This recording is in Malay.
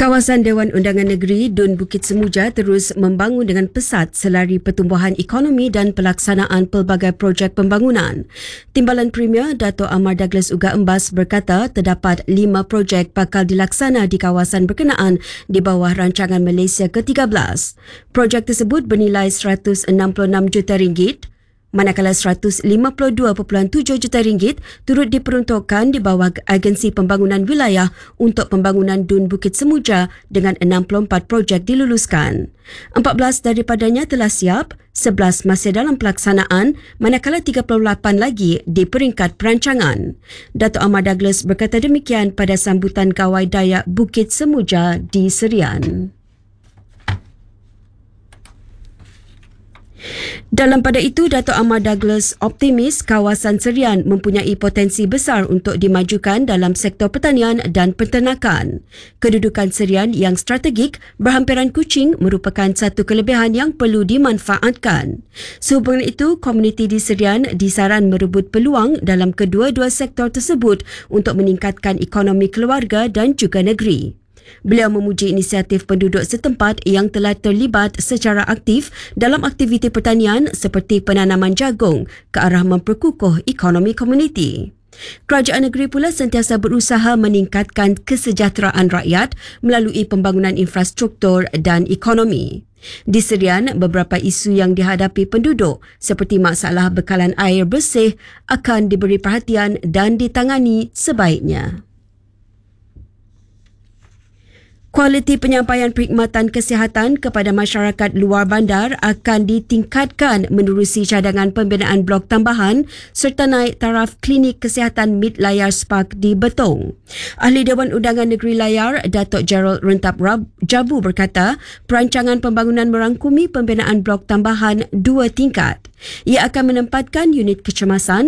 Kawasan Dewan Undangan Negeri Dun Bukit Semuja terus membangun dengan pesat selari pertumbuhan ekonomi dan pelaksanaan pelbagai projek pembangunan. Timbalan Premier Dato' Amar Douglas Uga Embas berkata terdapat 5 projek bakal dilaksana di kawasan berkenaan di bawah rancangan Malaysia ke-13. Projek tersebut bernilai RM166 juta, manakala RM152.7 juta turut diperuntukkan di bawah Agensi Pembangunan Wilayah untuk pembangunan Dun Bukit Semuja dengan 64 projek diluluskan. 14 daripadanya telah siap, 11 masih dalam pelaksanaan, manakala 38 lagi di peringkat perancangan. Dato' Amar Douglas berkata demikian pada sambutan Kawai Dayak Bukit Semuja di Serian. Dalam pada itu, Dato' Amar Douglas optimis kawasan Serian mempunyai potensi besar untuk dimajukan dalam sektor pertanian dan peternakan. Kedudukan Serian yang strategik berhampiran Kuching merupakan satu kelebihan yang perlu dimanfaatkan. Sehubungan itu, komuniti di Serian disaran merebut peluang dalam kedua-dua sektor tersebut untuk meningkatkan ekonomi keluarga dan juga negeri. Beliau memuji inisiatif penduduk setempat yang telah terlibat secara aktif dalam aktiviti pertanian seperti penanaman jagung ke arah memperkukuh ekonomi komuniti. Kerajaan negeri pula sentiasa berusaha meningkatkan kesejahteraan rakyat melalui pembangunan infrastruktur dan ekonomi. Di Serian, beberapa isu yang dihadapi penduduk seperti masalah bekalan air bersih akan diberi perhatian dan ditangani sebaiknya. Kualiti penyampaian perkhidmatan kesihatan kepada masyarakat luar bandar akan ditingkatkan menerusi cadangan pembinaan blok tambahan serta naik taraf klinik kesihatan Mid Layar Spark di Betong. Ahli Dewan Undangan Negeri Layar, Datuk Gerald Rentap Jabu berkata, perancangan pembangunan merangkumi pembinaan blok tambahan 2 tingkat. Ia akan menempatkan unit kecemasan